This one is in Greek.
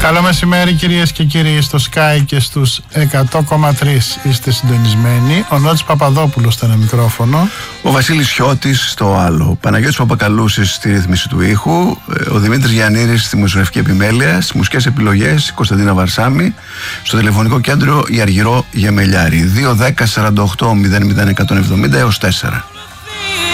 Καλό μεσημέρι κυρίες και κύριοι, στο Sky και στους 100,3 είστε συντονισμένοι. Ο Νότης Παπαδόπουλος στο ένα μικρόφωνο. Ο Βασίλης Χιώτης στο άλλο. Ο Παναγιώτης Παπακαλούσης στη ρύθμιση του ήχου. Ο Δημήτρης Γιαννήρης στη μουσική επιμέλεια. Στις μουσικές επιλογές η Κωνσταντίνα Βαρσάμη. Στο τηλεφωνικό κέντρο η Αργυρό Γεμελιάρη. 210-48-00-170 έως 4.